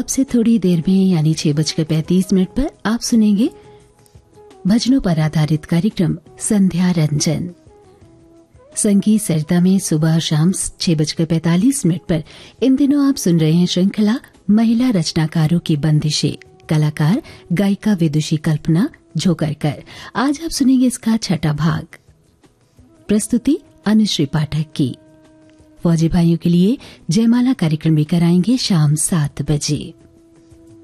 अब से थोड़ी देर में यानी 6:35 पर आप सुनेंगे भजनों पर आधारित कार्यक्रम संध्या रंजन। संगीत सरिता में सुबह शाम 6:45 पर इन दिनों आप सुन रहे हैं श्रृंखला महिला रचनाकारों की बंदिशें। कलाकार गायिका विदुषी कल्पना झोकरकर। आज आप सुनेंगे इसका 6वां भाग। प्रस्तुति अनुश्री पाठक की। फौजी भाइयों के लिए जयमाला कार्यक्रम भी कराएंगे शाम 7 बजे।